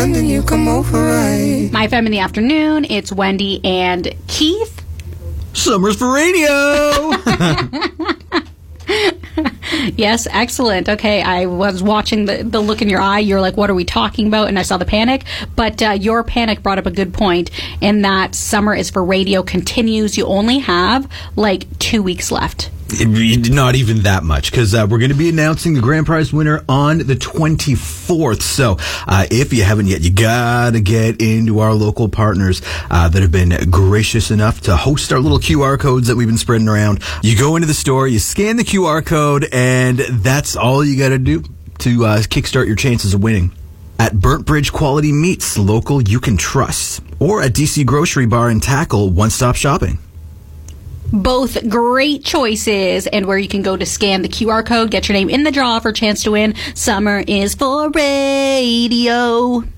and then you come over right. My Femme in the Afternoon, it's Wendy and Keith. Summers for radio! Yes, excellent. Okay, I was watching the look in your eye. You're like, what are we talking about? And I saw the panic. But your panic brought up a good point in that Summer is for Radio continues. You only have like 2 weeks left. Not even that much, because we're going to be announcing the grand prize winner on the 24th. So if you haven't yet, you got to get into our local partners that have been gracious enough to host our little QR codes that we've been spreading around. You go into the store, you scan the QR code, and that's all you got to do to kickstart your chances of winning. At Burnt Bridge Quality Meats, local you can trust. Or at DC Grocery Bar and Tackle, one-stop shopping. Both great choices, and where you can go to scan the QR code, get your name in the draw for a chance to win. Summer is for radio.